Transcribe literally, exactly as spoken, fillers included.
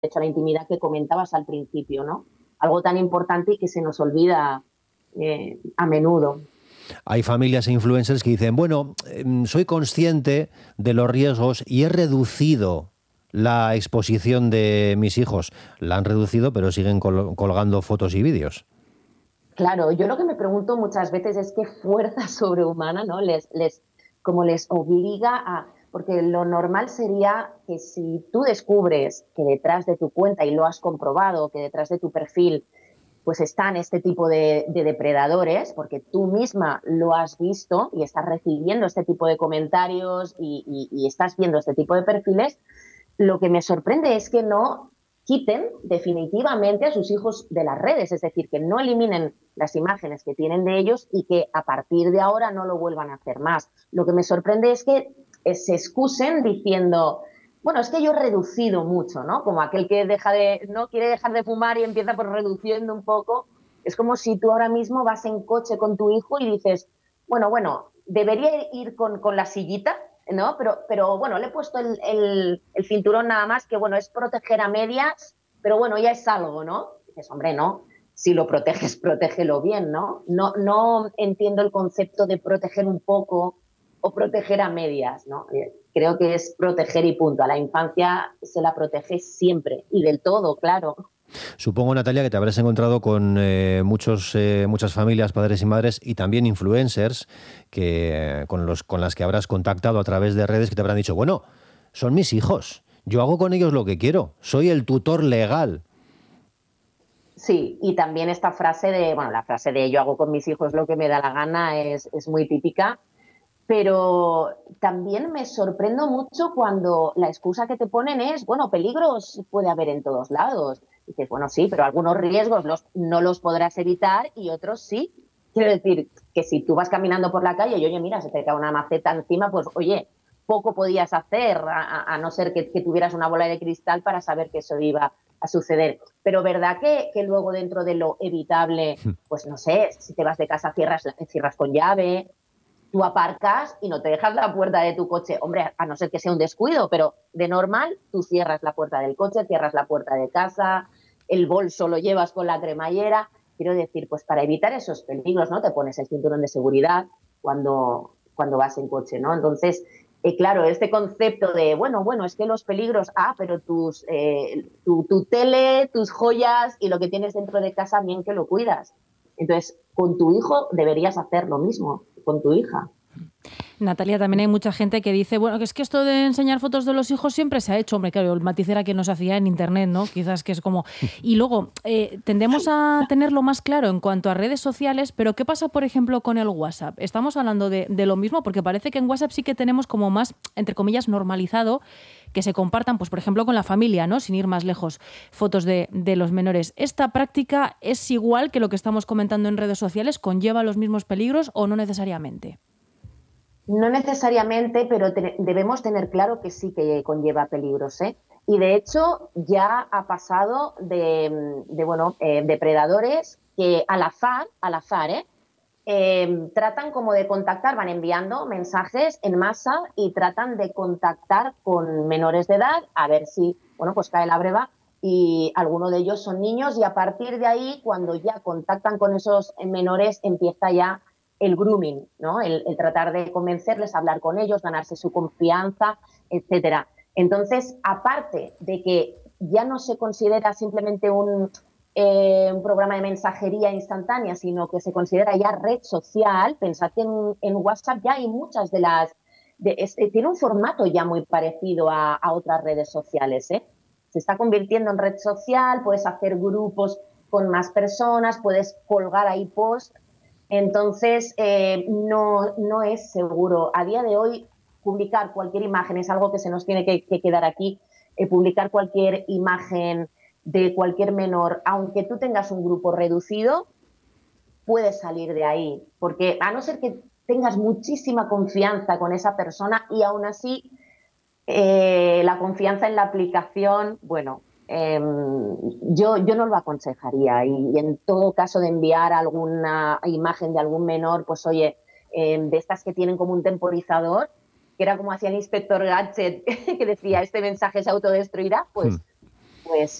derecho a la intimidad que comentabas al principio, ¿no? Algo tan importante y que se nos olvida eh, a menudo. Hay familias e influencers que dicen, bueno, em, soy consciente de los riesgos y he reducido la exposición de mis hijos. La han reducido, pero siguen col- colgando fotos y vídeos. Claro, yo lo que me pregunto muchas veces es qué fuerza sobrehumana, ¿no? Les, les, como les obliga a... Porque lo normal sería que si tú descubres que detrás de tu cuenta, y lo has comprobado, que detrás de tu perfil pues están este tipo de, de depredadores, porque tú misma lo has visto y estás recibiendo este tipo de comentarios y, y, y estás viendo este tipo de perfiles, lo que me sorprende es que no quiten definitivamente a sus hijos de las redes, es decir, que no eliminen las imágenes que tienen de ellos y que a partir de ahora no lo vuelvan a hacer más. Lo que me sorprende es que se excusen diciendo, bueno, es que yo he reducido mucho, ¿no? Como aquel que deja de, no quiere dejar de fumar y empieza por reduciendo un poco. Es como si tú ahora mismo vas en coche con tu hijo y dices, bueno, bueno, debería ir con, con la sillita, ¿no? Pero, pero bueno, le he puesto el, el, el cinturón nada más, que bueno, es proteger a medias, pero bueno, ya es algo, ¿no? Dices, hombre, no, si lo proteges, protégelo bien, ¿no? No, no entiendo el concepto de proteger un poco o proteger a medias, ¿no? Creo que es proteger y punto. A la infancia se la protege siempre y del todo, claro. Supongo, Natalia, que te habrás encontrado con eh, muchos, eh, muchas familias, padres y madres, y también influencers que, eh, con, los, con las que habrás contactado a través de redes que te habrán dicho, bueno, son mis hijos, yo hago con ellos lo que quiero, soy el tutor legal. Sí, y también esta frase de, bueno, la frase de yo hago con mis hijos lo que me da la gana es, es muy típica, pero también me sorprendo mucho cuando la excusa que te ponen es, bueno, peligros puede haber en todos lados. Y dices, bueno, sí, pero algunos riesgos los, no los podrás evitar y otros sí. Quiero decir que si tú vas caminando por la calle y, oye, mira, se te cae una maceta encima, pues, oye, poco podías hacer, a, a no ser que, que tuvieras una bola de cristal para saber que eso iba a suceder. Pero ¿verdad que, que luego dentro de lo evitable, pues no sé, si te vas de casa cierras, cierras con llave, tú aparcas y no te dejas la puerta de tu coche, hombre, a no ser que sea un descuido, pero de normal tú cierras la puerta del coche, cierras la puerta de casa, el bolso lo llevas con la cremallera. Quiero decir, pues para evitar esos peligros, ¿no? Te pones el cinturón de seguridad cuando, cuando vas en coche, ¿no? Entonces, eh, claro, este concepto de, bueno, bueno, es que los peligros, ah, pero tus, eh, tu, tu tele, tus joyas y lo que tienes dentro de casa, bien que lo cuidas. Entonces, con tu hijo deberías hacer lo mismo, con tu hija. Natalia, también hay mucha gente que dice, bueno, que es que esto de enseñar fotos de los hijos siempre se ha hecho, hombre, claro, el matiz era que no se hacía en internet, ¿no? Quizás que es como... Y luego, eh, tendemos a tenerlo más claro en cuanto a redes sociales, pero ¿qué pasa, por ejemplo, con el WhatsApp? Estamos hablando de, de lo mismo, porque parece que en WhatsApp sí que tenemos como más, entre comillas, normalizado que se compartan, pues por ejemplo, con la familia, ¿no? Sin ir más lejos, fotos de, de los menores. ¿Esta práctica es igual que lo que estamos comentando en redes sociales? ¿Conlleva los mismos peligros o no necesariamente? No necesariamente, pero te, debemos tener claro que sí que conlleva peligros, ¿eh? Y de hecho ya ha pasado de, de bueno, eh, depredadores que al azar, al azar, ¿eh? Eh, tratan como de contactar, van enviando mensajes en masa y tratan de contactar con menores de edad a ver si, bueno, pues cae la breva y algunos de ellos son niños y a partir de ahí, cuando ya contactan con esos menores, empieza ya el grooming, ¿no? El, el tratar de convencerles, hablar con ellos, ganarse su confianza, etcétera. Entonces, aparte de que ya no se considera simplemente un, eh, un programa de mensajería instantánea, sino que se considera ya red social, pensad que en, en WhatsApp ya hay muchas de las... De, es, tiene un formato ya muy parecido a, a otras redes sociales, ¿eh? Se está convirtiendo en red social, puedes hacer grupos con más personas, puedes colgar ahí posts. Entonces, eh, no, no es seguro. A día de hoy, publicar cualquier imagen es algo que se nos tiene que, que quedar aquí. Eh, publicar cualquier imagen de cualquier menor, aunque tú tengas un grupo reducido, puedes salir de ahí. Porque a no ser que tengas muchísima confianza con esa persona y aún así eh, la confianza en la aplicación, bueno, eh, yo, yo no lo aconsejaría y, y en todo caso de enviar alguna imagen de algún menor, pues oye, eh, de estas que tienen como un temporizador, que era como hacía el inspector Gadget, que decía, este mensaje se autodestruirá, Hmm. pues pues